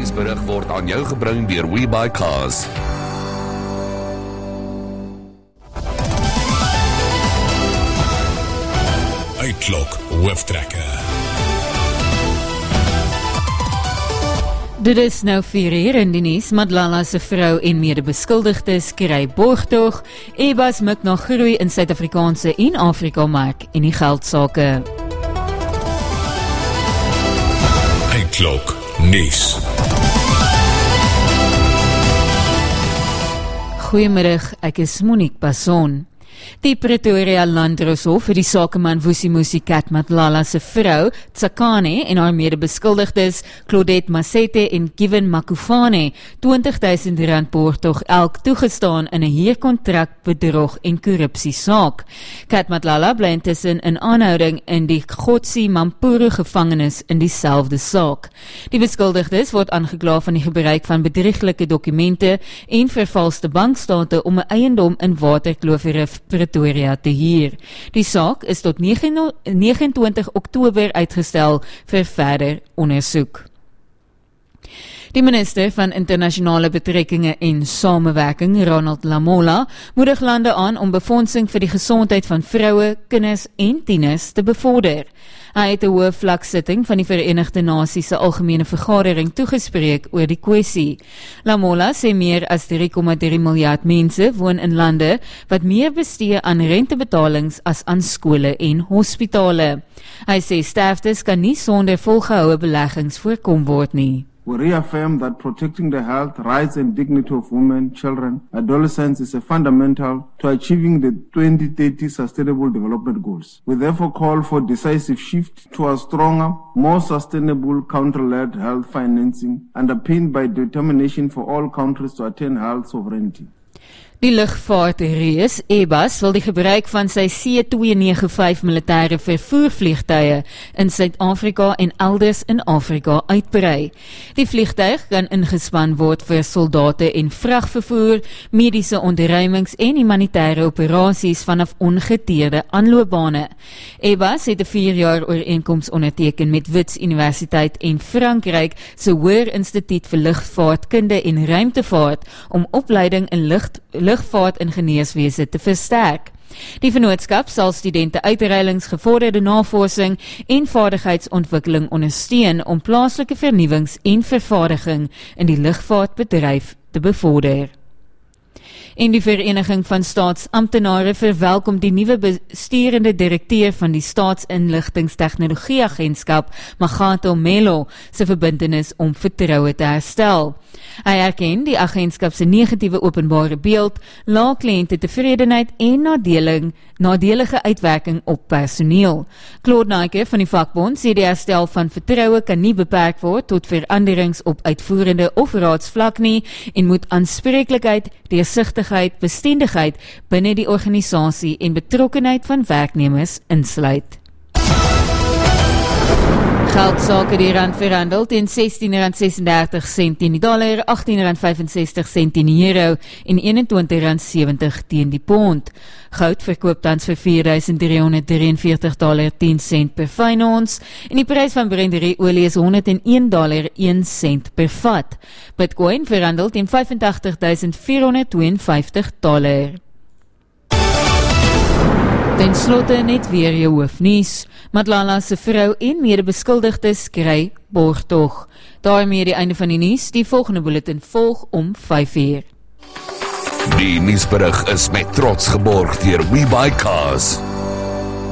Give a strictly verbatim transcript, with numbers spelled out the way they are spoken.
nuusberig word aan jou gebring deur WeBuyCars. Uitklok hooftrekker. Dit is nou vier uur in die nuus. Madlala se vrou en medebeskuldigdes kry borgtog. E B A S mik na groei in Suid-Afrikaanse en Afrika-mark en die geldsake. Uitklok nuus. Goeiemiddag, ek is Monique Basson. Die Pretoria Landdroshof het die sakeman Vusimusi Kat Madlala se vrou, Tsakane, en haar medebeskuldigdes, Claudette Masete en Given Makufane, twintig duisend rand borgtog elk toegestaan in 'n huurkontrak, bedrog en korrupsie saak. Kat Madlala bly intussen in aanhouding in die Gotsi Mampuru gevangenis in dieselfde saak. Die beskuldigdes word aangekla van die gebruik van bedrieglike dokumente en vervalste bankstate om 'n eiendom in Waterkloof Pretoria te huur. Die saak is tot negenentwintig Oktober uitgestel vir verder ondersoek. Die minister van Internasionale Betrekkinge en Samewerking, Ronald Lamola, moedig lande aan om befondsing vir die gesondheid van vroue, kinders en tieners te bevorder. Hy het 'n hoë vlak sitting van die Verenigde Nasies se algemene vergadering toegespreek oor die kwessie. Lamola sê meer as drie komma drie miljard mense woon in lande wat meer bestee aan rentebetalings as aan skole en hospitale. Hy sê sterftes kan nie sonder volgehoue beleggings voorkom word nie. We reaffirm that protecting the health, rights and dignity of women, children, adolescents is a fundamental to achieving the twenty thirty Sustainable Development Goals. We therefore call for decisive shift to a stronger, more sustainable country-led health financing underpinned by determination for all countries to attain health sovereignty. Die lugvaartreus E B A S wil die gebruik van sy C twee nege vyf militêre vervoervliegtuie in Suid-Afrika en elders in Afrika uitbrei. Die vliegtuig kan ingespan word vir soldate en vragvervoer, mediese onderruimings en humanitêre operasies vanaf ongeteerde aanloopbane. E B A S het 'n vier jaar ooreenkoms onderteken met Wits Universiteit en Frankryk se Hoër Instituut vir Lugvaartkunde en Ruimtevaart om opleiding in lucht lugvaartingenieurswese te versterk. Die vennootskap sal studente uitreilings, gevorderde navorsing en vaardigheidsontwikkeling ondersteun om plaaslike vernuwings en vervaardiging in die lugvaartbedryf te bevorder. En die Vereniging van Staatsamptenare verwelkom die nuwe besturende direkteur van die Staatsinligtingstegnologie-agentskap, Magato Melo, se verbintenis om vertroue te herstel. Hy erken die agentskap se negatiewe openbare beeld, lae kliënte tevredenheid en nadeling, nadelige uitwerking op personeel. Claude Naike van die vakbond sê die herstel van vertroue kan nie beperk word tot veranderings op uitvoerende of raadsvlak nie en moet aanspreeklikheid, deursigtigheid, bestendigheid binne die organisasie en betrokkenheid van werknemers insluit. Geldsake die rand verhandel teen sestien rand sesendertig sent teen die dollar, agttien rand vyfensestig sent teen die euro en eenentwintig rand sewentig teen die pond. Goud verkoop tans vir vier duisend driehonderd drieënveertig dollar tien sent per fyn ons en die prys van Brent-olie is honderd en een dollar een sent per vat. Bitcoin verhandel teen vyfentagtig duisend vierhonderd tweeënvyftig dollar. Ten slotte net weer jou hoofnuus. Madlala se vrou en medebeskuldigdes kry borgtog. Daarmee die einde van die nuus. Die volgende bulletin volg om vyf uur. Die nuusberig is met trots geborg deur WeBuyCars.